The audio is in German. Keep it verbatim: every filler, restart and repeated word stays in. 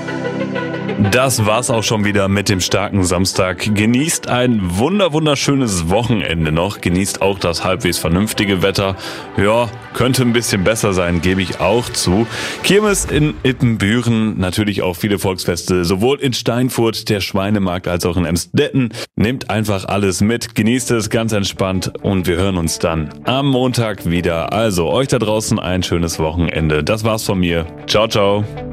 Das war's auch schon wieder mit dem starken Samstag. Genießt ein wunder wunderschönes Wochenende noch. Genießt auch das halbwegs vernünftige Wetter. Ja, könnte ein bisschen besser sein, gebe ich auch zu. Kirmes in Ippenbüren, natürlich auch viele Volksfeste, sowohl in Steinfurt, der Schweinemarkt, als auch in Emsdetten. Nehmt einfach alles mit, genießt es ganz entspannt und wir hören uns dann am Montag wieder. Also euch da draußen ein schönes Wochenende. Das war's von mir. Ciao, ciao.